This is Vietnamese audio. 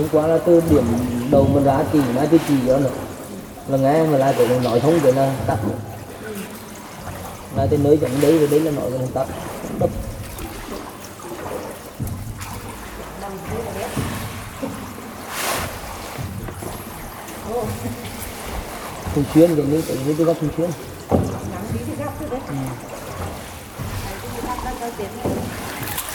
hôm qua là từ điểm đầu mình ra chỉ mai từ chỉ cho nữa là nghe mà lại phải nói thông cái là tắt lại tới nơi chẳng đấy rồi đấy là nói cái tắt đập thường xuyên cái như tôi gặp thường xuyên.